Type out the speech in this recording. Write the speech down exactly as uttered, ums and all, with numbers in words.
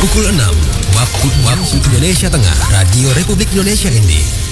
Pukul enam waktu waktu Indonesia Tengah, Radio Republik Indonesia ini